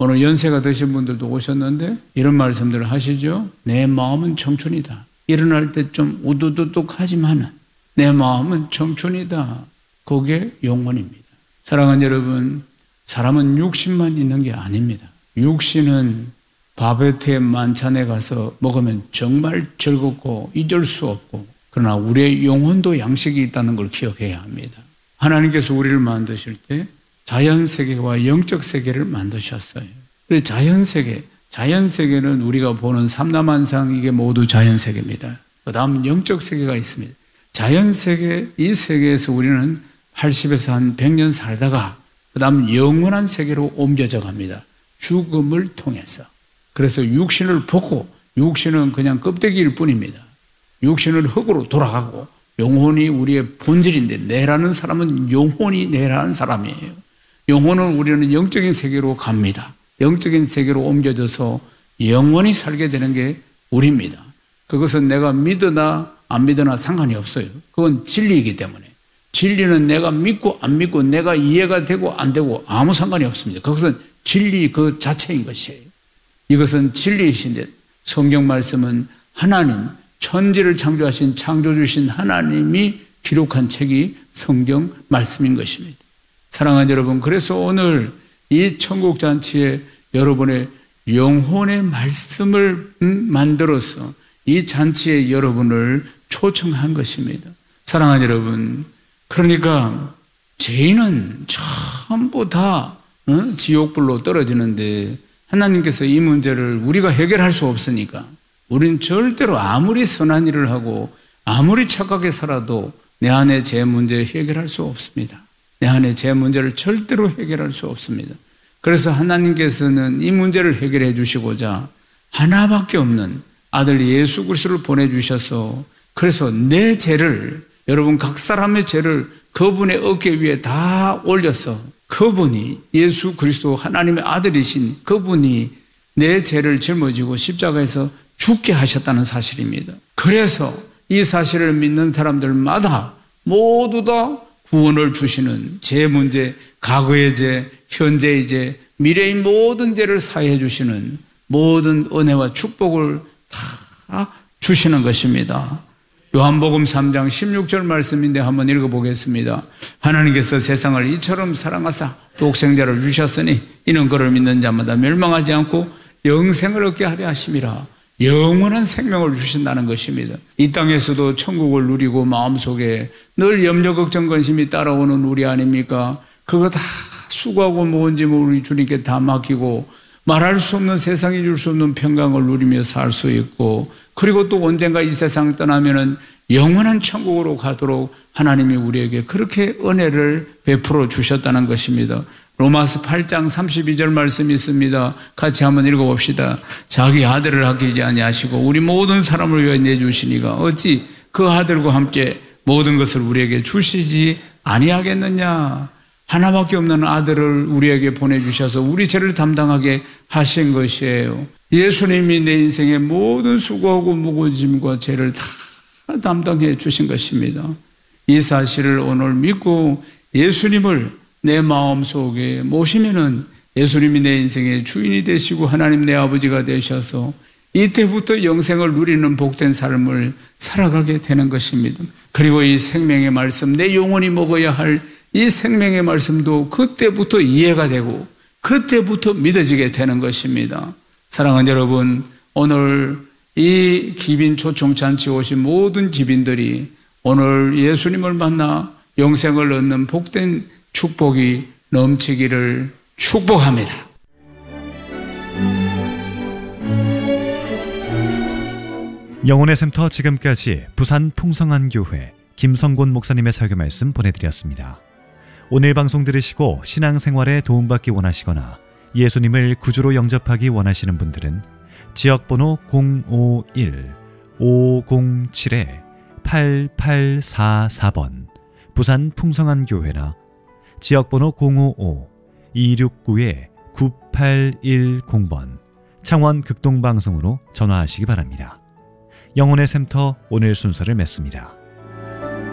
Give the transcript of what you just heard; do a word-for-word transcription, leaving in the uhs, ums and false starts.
오늘 연세가 드신 분들도 오셨는데 이런 말씀들을 하시죠. 내 마음은 청춘이다. 일어날 때 좀 우두두둑하지만은 내 마음은 청춘이다. 그게 영혼입니다. 사랑하는 여러분, 사람은 육신만 있는 게 아닙니다. 육신은 바베트의 만찬에 가서 먹으면 정말 즐겁고 잊을 수 없고, 그러나 우리의 영혼도 양식이 있다는 걸 기억해야 합니다. 하나님께서 우리를 만드실 때 자연세계와 영적세계를 만드셨어요. 그래서 자연세계, 자연세계는 우리가 보는 삼라만상 이게 모두 자연세계입니다. 그 다음 영적세계가 있습니다. 자연세계, 이 세계에서 우리는 팔십에서 한 백 년 살다가 그 다음 영원한 세계로 옮겨져 갑니다. 죽음을 통해서. 그래서 육신을 보고, 육신은 그냥 껍데기일 뿐입니다. 육신은 흙으로 돌아가고 영혼이 우리의 본질인데, 내라는 사람은 영혼이 내라는 사람이에요. 영혼은 우리는 영적인 세계로 갑니다. 영적인 세계로 옮겨져서 영원히 살게 되는 게 우리입니다. 그것은 내가 믿으나 안 믿으나 상관이 없어요. 그건 진리이기 때문에. 진리는 내가 믿고 안 믿고, 내가 이해가 되고 안 되고 아무 상관이 없습니다. 그것은 진리 그 자체인 것이에요. 이것은 진리이신데, 성경 말씀은 하나님, 천지를 창조하신 창조주신 하나님이 기록한 책이 성경 말씀인 것입니다. 사랑하는 여러분, 그래서 오늘 이 천국잔치에 여러분의 영혼의 말씀을 만들어서 이 잔치에 여러분을 초청한 것입니다. 사랑하는 여러분, 그러니까 죄인은 전부 다 어? 지옥불로 떨어지는데, 하나님께서 이 문제를 우리가 해결할 수 없으니까 우리는 절대로 아무리 선한 일을 하고 아무리 착하게 살아도 내 안의 죄 문제 해결할 수 없습니다. 내 안의 죄 문제를 절대로 해결할 수 없습니다. 그래서 하나님께서는 이 문제를 해결해 주시고자 하나밖에 없는 아들 예수 그리스도를 보내주셔서, 그래서 내 죄를, 여러분 각 사람의 죄를 그분의 어깨 위에 다 올려서, 그분이 예수 그리스도 하나님의 아들이신 그분이 내 죄를 짊어지고 십자가에서 죽게 하셨다는 사실입니다. 그래서 이 사실을 믿는 사람들마다 모두 다 구원을 주시는, 죄 문제, 과거의 죄, 현재의 죄, 미래의 모든 죄를 사해 주시는 모든 은혜와 축복을 다 주시는 것입니다. 요한복음 삼 장 십육 절 말씀인데 한번 읽어보겠습니다. 하나님께서 세상을 이처럼 사랑하사 독생자를 주셨으니 이는 그를 믿는 자마다 멸망하지 않고 영생을 얻게 하려 하심이라. 영원한 생명을 주신다는 것입니다. 이 땅에서도 천국을 누리고 마음속에 늘 염려 걱정 근심이 따라오는 우리 아닙니까? 그거 다 수고하고 뭔지 우리 주님께 다 맡기고 말할 수 없는, 세상이 줄 수 없는 평강을 누리며 살 수 있고, 그리고 또 언젠가 이 세상 떠나면은 영원한 천국으로 가도록 하나님이 우리에게 그렇게 은혜를 베풀어 주셨다는 것입니다. 로마서 팔 장 삼십이 절 말씀이 있습니다. 같이 한번 읽어봅시다. 자기 아들을 아끼지 아니하시고 우리 모든 사람을 위하여 내주시니가 어찌 그 아들과 함께 모든 것을 우리에게 주시지 아니하겠느냐. 하나밖에 없는 아들을 우리에게 보내주셔서 우리 죄를 담당하게 하신 것이에요. 예수님이 내 인생의 모든 수고하고 무거워짐과 죄를 다 담당해 주신 것입니다. 이 사실을 오늘 믿고 예수님을 내 마음속에 모시면은 예수님이 내 인생의 주인이 되시고 하나님 내 아버지가 되셔서 이때부터 영생을 누리는 복된 삶을 살아가게 되는 것입니다. 그리고 이 생명의 말씀, 내 영혼이 먹어야 할 이 생명의 말씀도 그때부터 이해가 되고 그때부터 믿어지게 되는 것입니다. 사랑하는 여러분, 오늘 이 기빈 초청잔치에 오신 모든 기빈들이 오늘 예수님을 만나 영생을 얻는 복된 축복이 넘치기를 축복합니다. 영혼의 샘터, 지금까지 부산 풍성한교회 김성곤 목사님의 설교 말씀 보내드렸습니다. 오늘 방송 들으시고 신앙생활에 도움받기 원하시거나 예수님을 구주로 영접하기 원하시는 분들은 지역번호 공오일 오공칠 팔팔사사 번 부산 풍성한교회나 지역번호 공오오 이육구 구팔일공 번 창원 극동방송으로 전화하시기 바랍니다. 영혼의 샘터 오늘 순서를 맺습니다.